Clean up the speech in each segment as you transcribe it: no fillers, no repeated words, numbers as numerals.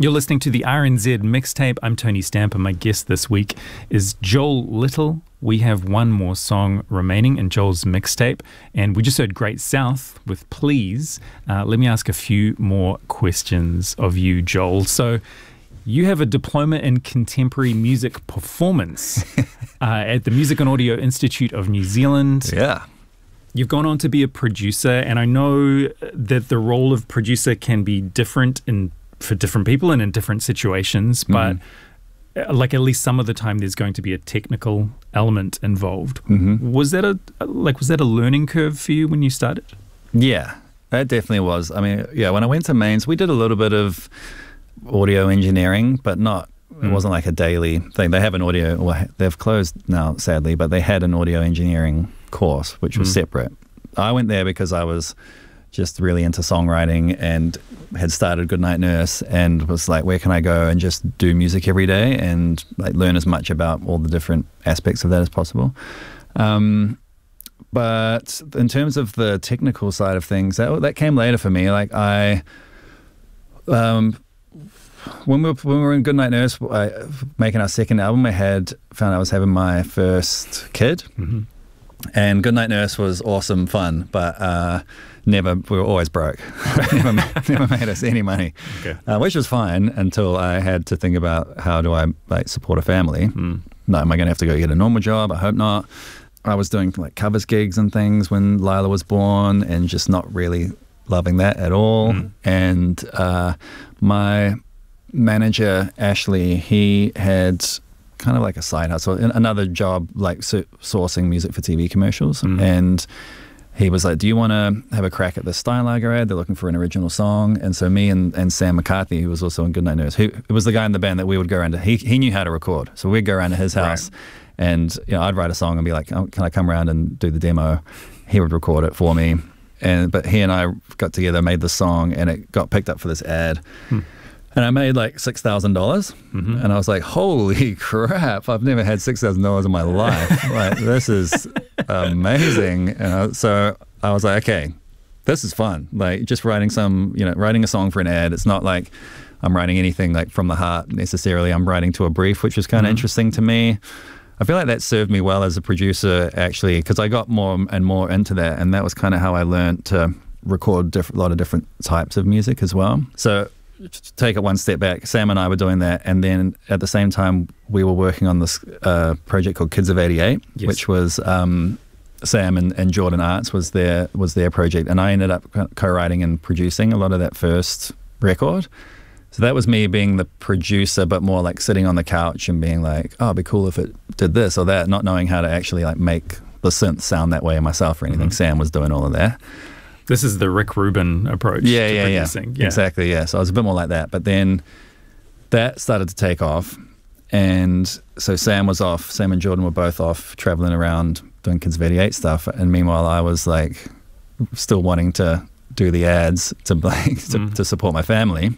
You're listening to the RNZ Mixtape. I'm Tony Stamper. My guest this week is Joel Little. We have one more song remaining in Joel's mixtape, and we just heard Great South with Please. Let me ask a few more questions of you, Joel. So you have a diploma in contemporary music performance at the Music and Audio Institute of New Zealand. Yeah. You've gone on to be a producer, and I know that the role of producer can be different for different people and in different situations, but like at least some of the time there's going to be a technical element involved. Was that a learning curve for you when you started? Yeah, that definitely was. I mean, yeah, when I went to Mains, we did a little bit of audio engineering, but it wasn't like a daily thing. They have an audio, well, they've closed now, sadly, but they had an audio engineering course, which was separate. I went there because I was just really into songwriting and had started Goodnight Nurse and was like, where can I go and just do music every day and like learn as much about all the different aspects of that as possible. But in terms of the technical side of things, that came later for me. Like when we were in Goodnight Nurse, making our second album, found I was having my first kid. And Goodnight Nurse was awesome fun, but we were always broke. never made us any money, which was fine until I had to think about how do I like support a family. No, am I going to have to go get a normal job? I hope not. I was doing like covers gigs and things when Lila was born and just not really loving that at all. And my manager, Ashley, he had kind of like a side hustle, another job like sourcing music for TV commercials. And he was like, do you want to have a crack at the Steinlager ad? They're looking for an original song. And so me and Sam McCarthy, who was also in Goodnight Nurse, it was the guy in the band that we would go around to. He knew how to record. So we'd go around to his house and I'd write a song and be like, oh, can I come around and do the demo? He would record it for me. But he and I got together, made the song, and it got picked up for this ad. And I made like $6,000, and I was like, holy crap, I've never had $6,000 in my life. Like, this is amazing. So I was like, okay, this is fun. Like just writing a song for an ad. It's not like I'm writing anything like from the heart necessarily. I'm writing to a brief, which was kind of interesting to me. I feel like that served me well as a producer, actually, because I got more and more into that, and that was kind of how I learned to record a lot of different types of music as well. So to take it one step back, Sam and I were doing that, and then at the same time we were working on this project called Kids of 88, which was Sam and Jordan Arts was their project, and I ended up co-writing and producing a lot of that first record. So that was me being the producer, but more like sitting on the couch and being like, oh, it'd be cool if it did this or that, not knowing how to actually like make the synth sound that way myself or anything. Sam was doing all of that. This is the Rick Rubin approach to producing. Yeah, exactly, yeah. So I was a bit more like that. But then that started to take off. And so Sam was off. Sam and Jordan were both off traveling around doing Kids of 88 stuff. And meanwhile, I was like still wanting to do the ads to support my family.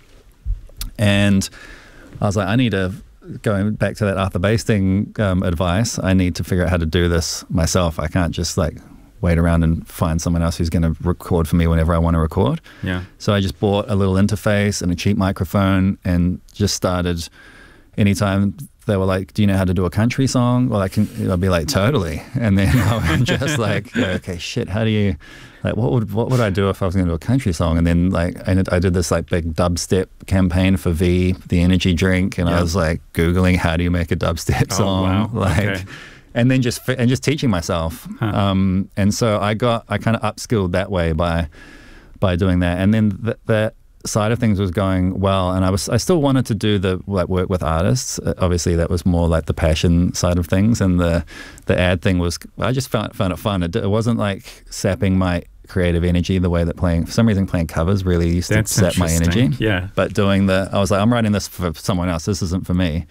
And I was like, I need to, going back to that Arthur Basting advice, I need to figure out how to do this myself. I can't just like wait around and find someone else who's going to record for me whenever I want to record. So I just bought a little interface and a cheap microphone and just started. Anytime they were like, do you know how to do a country song? Well, I'd be like, totally. And then I would just like, okay, shit, how do you, like, what would I do if I was going to do a country song? And then like, I did this like big dubstep campaign for V, the energy drink. And I was like Googling, how do you make a dubstep song? And then just teaching myself. And so I kind of upskilled that way by doing that. And then that side of things was going well, and I still wanted to do the work with artists. Obviously, that was more like the passion side of things, and the ad thing was. I just found it fun. It wasn't like sapping my creative energy the way that for some reason playing covers really used to sap my energy. But I was like, I'm writing this for someone else. This isn't for me.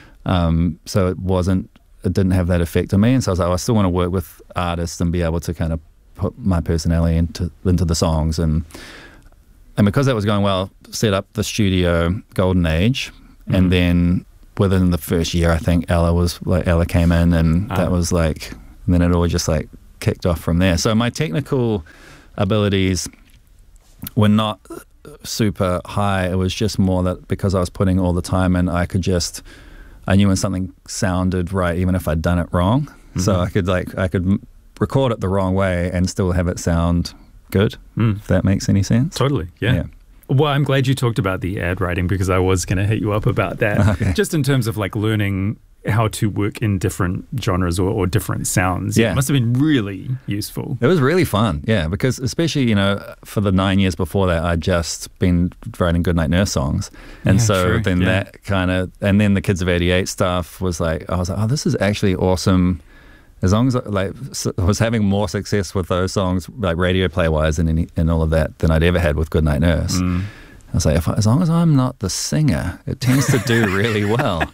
So it didn't have that effect on me, and so I was like, I still want to work with artists and be able to kind of put my personality into the songs. And because that was going well, set up the studio Golden Age, and then within the first year, I think Ella came in, and that was like, and then it all just like kicked off from there. So my technical abilities were not super high. It was just more that because I was putting all the time in, I knew when something sounded right, even if I'd done it wrong. Mm-hmm. So I could record it the wrong way and still have it sound good, if that makes any sense. Totally, yeah. Well, I'm glad you talked about the ad writing because I was going to hit you up about that. Okay. Just in terms of like learning how to work in different genres or different sounds. Yeah. It must have been really useful. It was really fun, yeah, because especially, for the 9 years before that, I'd just been writing Goodnight Nurse songs. And that kind of, and then the Kids of 88 stuff I was like, oh, this is actually awesome. As long as I was having more success with those songs, like radio play-wise and all of that, than I'd ever had with Goodnight Nurse. I was like, as long as I'm not the singer, it tends to do really well.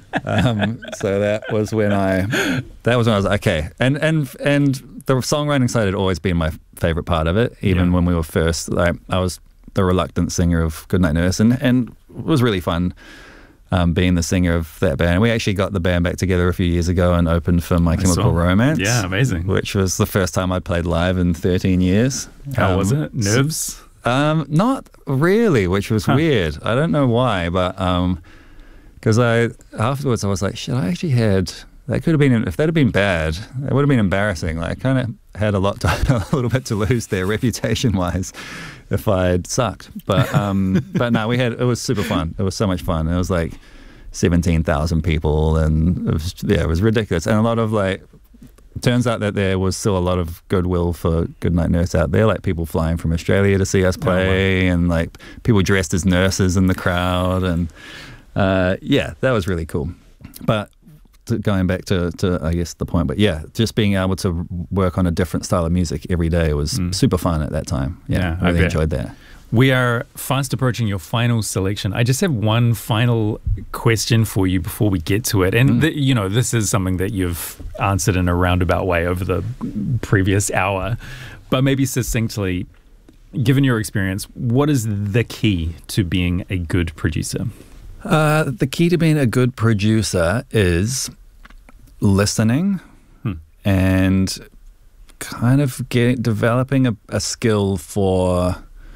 So that was when I was like, okay. And the songwriting side had always been my favorite part of it. Even when we were first, I was the reluctant singer of Goodnight Nurse, and it was really fun. Being the singer of that band. We actually got the band back together a few years ago and opened for My Chemical Romance. Yeah, amazing. Which was the first time I'd played live in 13 years. How was it? Nerves? Not really, which was weird. I don't know why, but because afterwards I was like, shit, I actually had, that could have been, if that had been bad, it would have been embarrassing. Like, I kind of had a little bit to lose there reputation-wise if I'd sucked. But no, it was super fun. It was so much fun. It was like 17,000 people, and it was ridiculous. And a lot of it turns out that there was still a lot of goodwill for Goodnight Nurse out there, like people flying from Australia to see us play, and like people dressed as nurses in the crowd, and that was really cool. But going back to I guess the point, but yeah, just being able to work on a different style of music every day was super fun at that time. I really enjoyed that. We are fast approaching your final selection. I just have one final question for you before we get to it. And, this is something that you've answered in a roundabout way over the previous hour. But maybe succinctly, given your experience, what is the key to being a good producer? The key to being a good producer is listening and kind of developing a skill for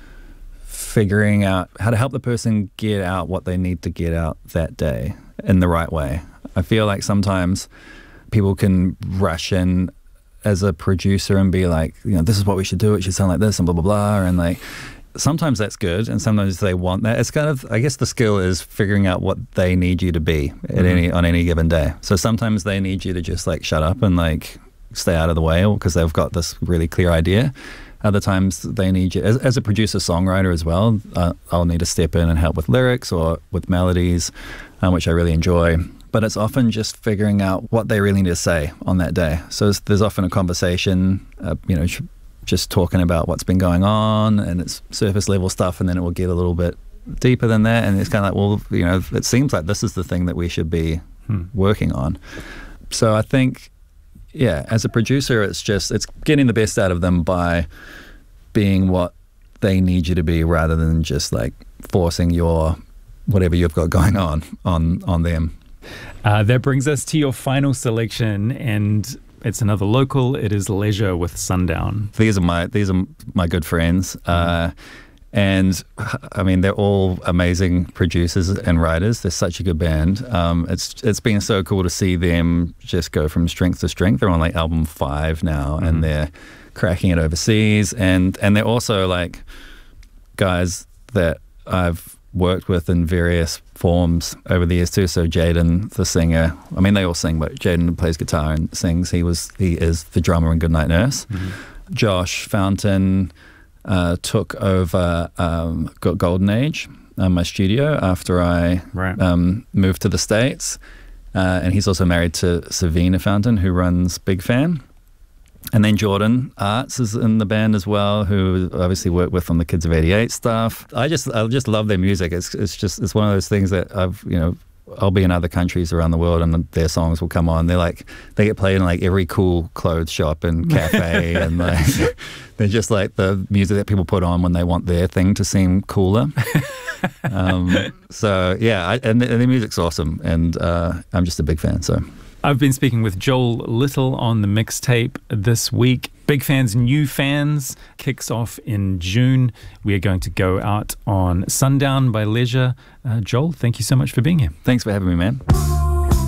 figuring out how to help the person get out what they need to get out that day in the right way. I feel like sometimes people can rush in as a producer and be like, this is what we should do. It should sound like this and blah, blah, blah. And like, sometimes that's good, and sometimes they want that. It's kind of, I guess the skill is figuring out what they need you to be at on any given day. So sometimes they need you to just like shut up and like stay out of the way because they've got this really clear idea. Other times they need you, as a producer-songwriter as well, I'll need to step in and help with lyrics or with melodies, which I really enjoy. But it's often just figuring out what they really need to say on that day. So there's often a conversation, just talking about what's been going on, and it's surface level stuff, and then it will get a little bit deeper than that, and it's kind of like, it seems like this is the thing that we should be working on. So I think, as a producer, it's getting the best out of them by being what they need you to be, rather than just like forcing your whatever you've got going on them. That brings us to your final selection, and it's another local. It is Leisure with Sundown. These are my good friends, and I mean they're all amazing producers and writers. They're such a good band. It's been so cool to see them just go from strength to strength. They're on like album 5 now, and they're cracking it overseas. And they're also like guys that I've worked with in various forms over the years too. So Jaden, the singer, I mean they all sing, but Jaden plays guitar and sings. He is the drummer in Goodnight Nurse. Josh Fountain took over Golden Age, my studio, after I moved to the States, and he's also married to Savina Fountain, who runs Big Fan. And then Jordan Arts is in the band as well, who obviously worked with on the Kids of 88 stuff. I just love their music. It's one of those things that I'll be in other countries around the world and their songs will come on. They get played in like every cool clothes shop and cafe, and like they're just like the music that people put on when they want their thing to seem cooler. And their music's awesome, and I'm just a big fan. So. I've been speaking with Joel Little on the mixtape this week. Big Fans, New Fans kicks off in June. We are going to go out on Sundown by Leisure. Joel, thank you so much for being here. Thanks for having me, man.